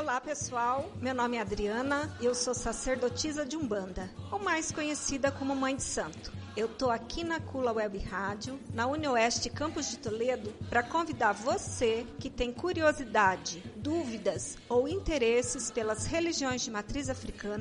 Olá, pessoal. Meu nome é Adriana, eu sou sacerdotisa de Umbanda, ou mais conhecida como Mãe de Santo. Eu estou aqui na Cula Web Rádio, na UniOeste Campos de Toledo, para convidar você que tem curiosidade, dúvidas ou interesses pelas religiões de matriz africana